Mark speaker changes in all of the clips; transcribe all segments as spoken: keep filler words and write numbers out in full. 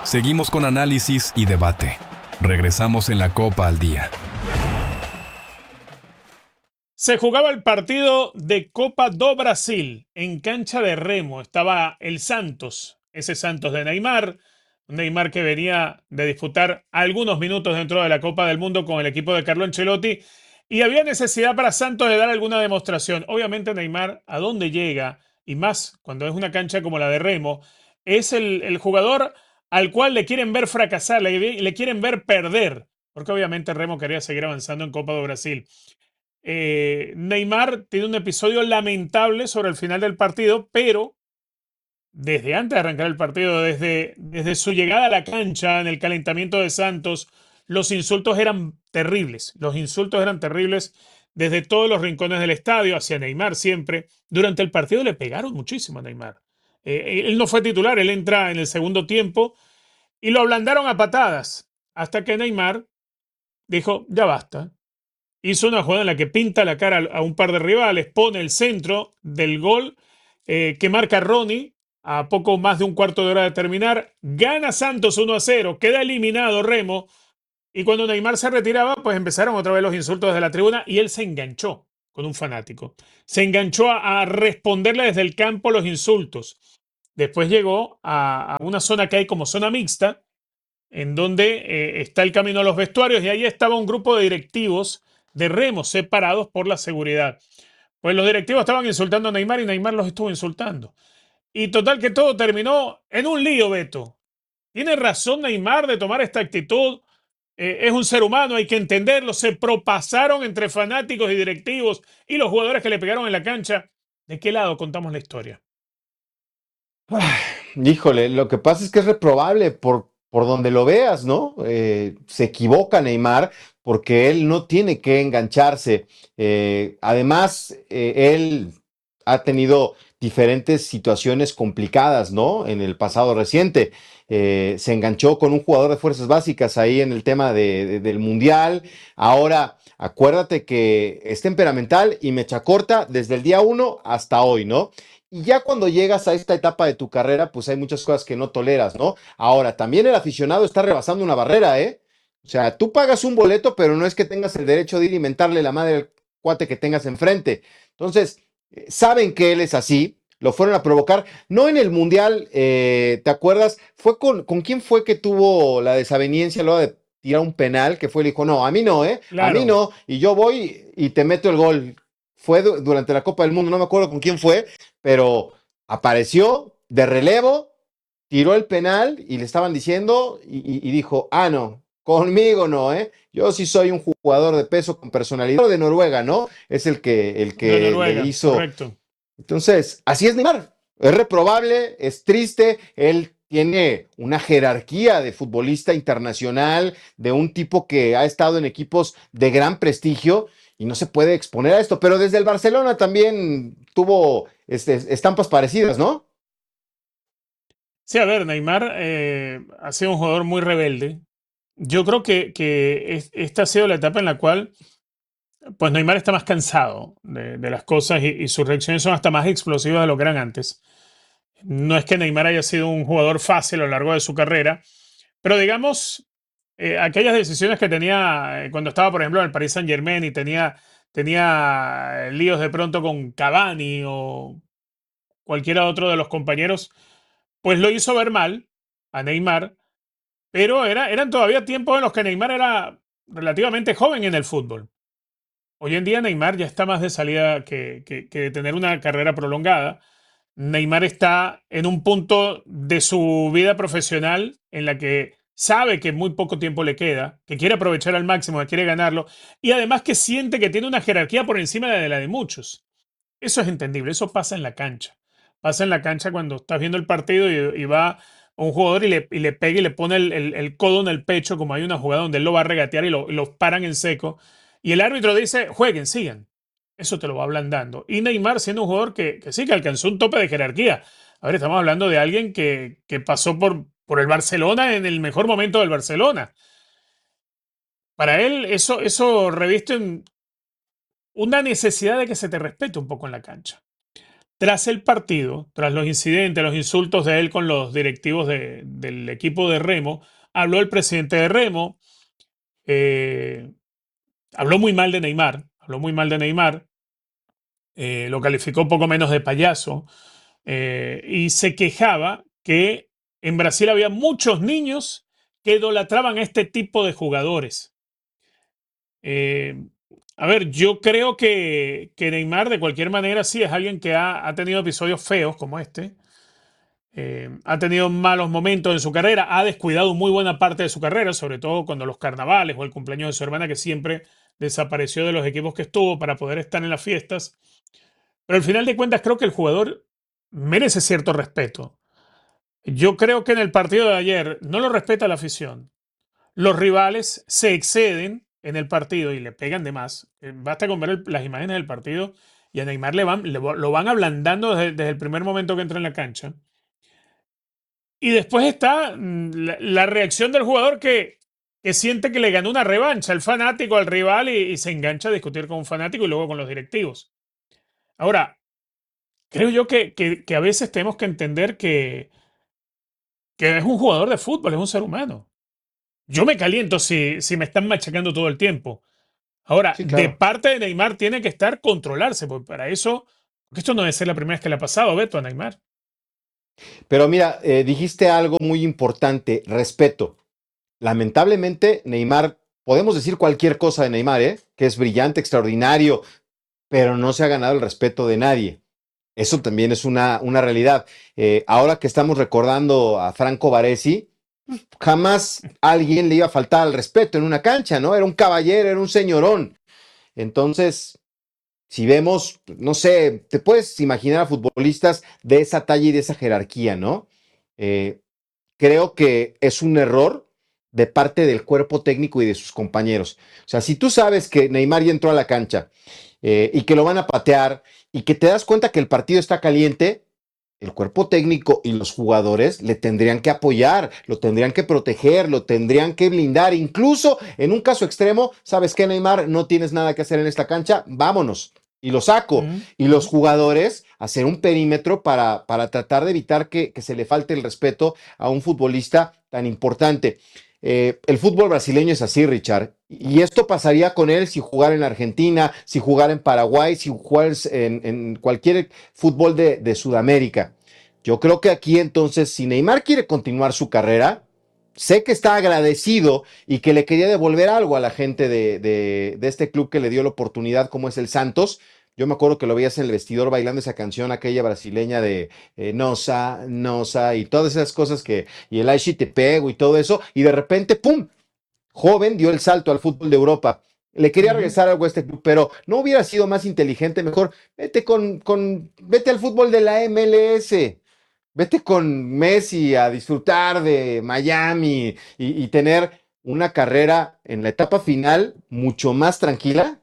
Speaker 1: Seguimos con análisis y debate. Regresamos en la Copa al Día.
Speaker 2: Se jugaba el partido de Copa do Brasil en cancha de Remo. Estaba el Santos, ese Santos de Neymar. Neymar que venía de disputar algunos minutos dentro de la Copa del Mundo con el equipo de Carlo Ancelotti. Y había necesidad para Santos de dar alguna demostración. Obviamente Neymar, a dónde llega, y más cuando es una cancha como la de Remo, es el, el jugador al cual le quieren ver fracasar, le, le quieren ver perder. Porque obviamente Remo quería seguir avanzando en Copa do Brasil. Eh, Neymar tiene un episodio lamentable sobre el final del partido, pero desde antes de arrancar el partido, desde, desde su llegada a la cancha, en el calentamiento de Santos, los insultos eran terribles. Los insultos eran terribles desde todos los rincones del estadio, hacia Neymar siempre. Durante el partido le pegaron muchísimo a Neymar. Eh, él no fue titular, él entra en el segundo tiempo y lo ablandaron a patadas, hasta que Neymar dijo, ya basta. Hizo una jugada en la que pinta la cara a un par de rivales, pone el centro del gol eh, que marca Ronnie a poco más de un cuarto de hora de terminar. Gana Santos uno a cero, queda eliminado Remo. Y cuando Neymar se retiraba, pues empezaron otra vez los insultos desde la tribuna y él se enganchó con un fanático. Se enganchó a, a responderle desde el campo los insultos. Después llegó a, a una zona que hay como zona mixta, en donde eh, está el camino a los vestuarios, y ahí estaba un grupo de directivos de Remo separados por la seguridad. Pues los directivos estaban insultando a Neymar y Neymar los estuvo insultando. Y total que todo terminó en un lío, Beto. ¿Tiene razón Neymar de tomar esta actitud? Eh, es un ser humano, hay que entenderlo. Se propasaron entre fanáticos y directivos y los jugadores que le pegaron en la cancha. ¿De qué lado contamos la historia?
Speaker 3: Ay, híjole, lo que pasa es que es reprobable por, por donde lo veas, ¿no? Eh, se equivoca Neymar porque él no tiene que engancharse. Eh, además, eh, él ha tenido diferentes situaciones complicadas, ¿no? En el pasado reciente. Eh, se enganchó con un jugador de fuerzas básicas ahí en el tema de, de- del Mundial. Ahora, acuérdate que es temperamental y mecha corta desde el día uno hasta hoy, ¿no? Y ya cuando llegas a esta etapa de tu carrera, pues hay muchas cosas que no toleras, ¿no? Ahora, también el aficionado está rebasando una barrera, ¿eh? O sea, tú pagas un boleto, pero no es que tengas el derecho de ir y mentarle la madre al cuate que tengas enfrente. Entonces, eh, saben que él es así, lo fueron a provocar. No en el Mundial, eh, ¿te acuerdas? Fue con, ¿con quién fue que tuvo la desaveniencia luego de tirar un penal? Que fue, le dijo, no, a mí no, ¿eh? A mí
Speaker 2: Claro.
Speaker 3: no, y yo voy y te meto el gol. Fue du- durante la Copa del Mundo, no me acuerdo con quién fue, pero apareció de relevo, tiró el penal y le estaban diciendo y, y- y dijo, ah, no, conmigo no, ¿eh? Yo sí soy un jugador de peso con personalidad de Noruega, ¿no? Es el que, el
Speaker 2: De
Speaker 3: que le
Speaker 2: Noruega,
Speaker 3: hizo.
Speaker 2: correcto.
Speaker 3: Entonces, así es Neymar. Es reprobable, es triste, él tiene una jerarquía de futbolista internacional, de un tipo que ha estado en equipos de gran prestigio y no se puede exponer a esto, pero desde el Barcelona también tuvo este, estampas parecidas, ¿no?
Speaker 2: Sí, a ver, Neymar eh, ha sido un jugador muy rebelde. Yo creo que, que es- esta ha sido la etapa en la cual pues Neymar está más cansado de, de las cosas y, y sus reacciones son hasta más explosivas de lo que eran antes. No es que Neymar haya sido un jugador fácil a lo largo de su carrera, pero digamos, eh, aquellas decisiones que tenía eh, cuando estaba, por ejemplo, en el Paris Saint-Germain y tenía, tenía eh, líos de pronto con Cavani o cualquiera otro de los compañeros, pues lo hizo ver mal a Neymar, pero era, eran todavía tiempos en los que Neymar era relativamente joven en el fútbol. Hoy en día Neymar ya está más de salida que, que, que de tener una carrera prolongada. Neymar está en un punto de su vida profesional en la que sabe que muy poco tiempo le queda, que quiere aprovechar al máximo, que quiere ganarlo, y además que siente que tiene una jerarquía por encima de la de muchos. Eso es entendible, eso pasa en la cancha. Pasa en la cancha cuando estás viendo el partido y, y va un jugador y le, y le pega y le pone el, el- el codo en el pecho, como hay una jugada donde él lo va a regatear y lo, y lo paran en seco. Y el árbitro dice, jueguen, sigan. Eso te lo va ablandando. Y Neymar siendo un jugador que, que sí, que alcanzó un tope de jerarquía. A ver, estamos hablando de alguien que, que pasó por, por el Barcelona en el mejor momento del Barcelona. Para él eso, eso reviste un- una necesidad de que se te respete un poco en la cancha. tras el partido, tras los incidentes, los insultos de él con los directivos de- del equipo de Remo, habló el presidente de Remo, eh, habló muy mal de Neymar, habló muy mal de Neymar, eh, lo calificó poco menos de payaso, eh, y se quejaba que en Brasil había muchos niños que idolatraban a este tipo de jugadores. Eh, a ver, yo creo que, que Neymar de cualquier manera sí es alguien que ha, ha tenido episodios feos como este. Eh, ha tenido malos momentos en su carrera, ha descuidado muy buena parte de su carrera, sobre todo cuando los carnavales o el cumpleaños de su hermana, que siempre desapareció de los equipos que estuvo para poder estar en las fiestas. Pero al final de cuentas creo que el jugador merece cierto respeto. Yo creo que en el partido de ayer no lo respeta la afición. Los rivales se exceden en el partido y le pegan de más. Eh, Basta con ver el- las imágenes del partido y a Neymar le van, le, lo van ablandando desde, desde el primer momento que entra en la cancha. Y después está mm, la, la reacción del jugador que, que siente que le ganó una revancha al fanático, al rival, y, y se engancha a discutir con un fanático y luego con los directivos. Ahora, creo yo que, que- que a veces tenemos que entender que, que es un jugador de fútbol, es un ser humano. Yo me caliento si, si me están machacando todo el tiempo. Ahora,
Speaker 3: Sí,
Speaker 2: de
Speaker 3: claro.
Speaker 2: parte de Neymar tiene que estar controlarse, porque para eso, porque esto no debe ser la primera vez que le ha pasado, Beto, a Neymar.
Speaker 3: Pero mira, eh, dijiste algo muy importante, respeto. Lamentablemente, Neymar, podemos decir cualquier cosa de Neymar, ¿eh? Que es brillante, extraordinario, pero no se ha ganado el respeto de nadie. Eso también es una, una realidad. Eh, ahora que estamos recordando a Franco Baresi, jamás alguien le iba a faltar al respeto en una cancha, ¿no? Era un caballero, era un señorón. Entonces, si vemos, no sé, te puedes imaginar a futbolistas de esa talla y de esa jerarquía, ¿no? Eh, Creo que es un error de parte del cuerpo técnico y de sus compañeros. O sea, si tú sabes que Neymar ya entró a la cancha eh, y que lo van a patear y que te das cuenta que el partido está caliente, el cuerpo técnico y los jugadores le tendrían que apoyar, lo tendrían que proteger, lo tendrían que blindar. Incluso en un caso extremo, ¿sabes qué, Neymar? No tienes nada que hacer en esta cancha, vámonos. Y lo saco.
Speaker 2: Mm,
Speaker 3: Y los
Speaker 2: mm.
Speaker 3: jugadores hacer un perímetro para, para tratar de evitar que, que se le falte el respeto a un futbolista tan importante. Eh, el fútbol brasileño es así, Richard. Y esto pasaría con él si jugara en Argentina, si jugara en Paraguay, si jugara en, en cualquier fútbol de, de Sudamérica. Yo creo que aquí entonces, si Neymar quiere continuar su carrera, sé que está agradecido y que le quería devolver algo a la gente de, de, de este club que le dio la oportunidad, como es el Santos. Yo me acuerdo que lo veías en el vestidor bailando esa canción, aquella brasileña de eh, Nosa, Nosa y todas esas cosas que, y el Ay, si te pego y todo eso, y de repente, ¡pum! Joven dio el salto al fútbol de Europa. Le quería
Speaker 2: Ujú.
Speaker 3: regresar algo a este club, pero no hubiera sido más inteligente, mejor vete con, con vete al fútbol de la M L S. Vete con Messi a disfrutar de Miami y, y tener una carrera en la etapa final mucho más tranquila.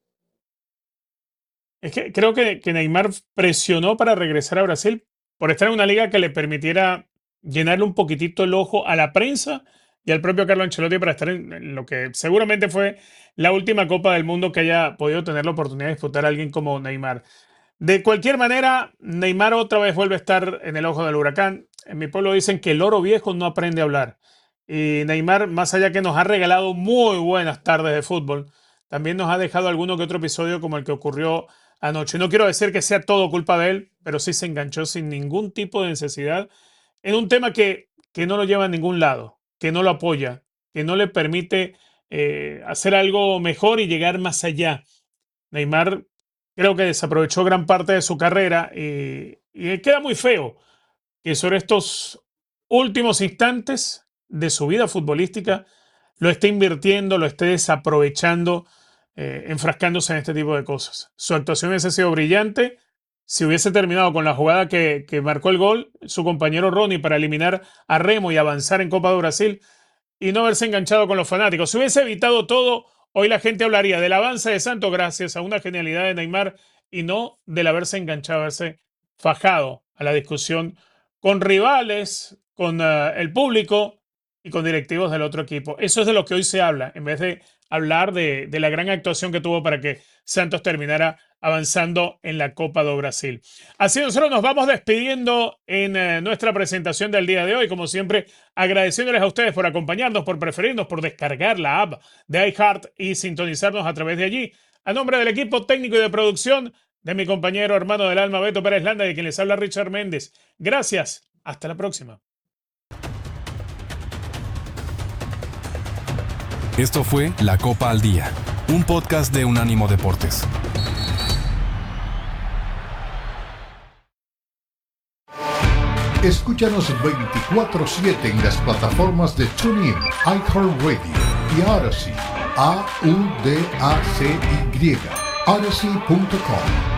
Speaker 2: Es que creo que, que Neymar presionó para regresar a Brasil por estar en una liga que le permitiera llenarle un poquitito el ojo a la prensa y al propio Carlo Ancelotti para estar en, en lo que seguramente fue la última Copa del Mundo que haya podido tener la oportunidad de disputar a alguien como Neymar. De cualquier manera, Neymar otra vez vuelve a estar en el ojo del huracán. En mi pueblo dicen que el loro viejo no aprende a hablar. Y Neymar, más allá que nos ha regalado muy buenas tardes de fútbol, también nos ha dejado alguno que otro episodio como el que ocurrió anoche. No quiero decir que sea todo culpa de él, pero sí se enganchó sin ningún tipo de necesidad en un tema que, que no lo lleva a ningún lado, que no lo apoya, que no le permite eh, hacer algo mejor y llegar más allá. Neymar creo que desaprovechó gran parte de su carrera y, y queda muy feo que sobre estos últimos instantes de su vida futbolística lo esté invirtiendo, lo esté desaprovechando, eh, enfrascándose en este tipo de cosas. Su actuación hubiese sido brillante si hubiese terminado con la jugada que, que marcó el gol su compañero Ronnie para eliminar a Remo y avanzar en Copa de Brasil y no haberse enganchado con los fanáticos. Si hubiese evitado todo, hoy la gente hablaría del avance de Santos gracias a una genialidad de Neymar y no del haberse enganchado, haberse fajado a la discusión con rivales, con uh, el público y con directivos del otro equipo. Eso es de lo que hoy se habla, en vez de hablar de, de la gran actuación que tuvo para que Santos terminara avanzando en la Copa do Brasil. Así nosotros nos vamos despidiendo en eh, nuestra presentación del día de hoy, como siempre agradeciéndoles a ustedes por acompañarnos, por preferirnos, por descargar la app de iHeart y sintonizarnos a través de allí. A nombre del equipo técnico y de producción de mi compañero hermano del alma Beto Pérez Landa y de quien les habla Richard Méndez. Gracias, hasta la próxima.
Speaker 1: Esto fue La Copa al Día, un podcast de Unánimo Deportes.
Speaker 4: Escúchanos veinticuatro siete en las plataformas de TuneIn, iHeartRadio y Odyssey. A U D A C Y. Odyssey punto com.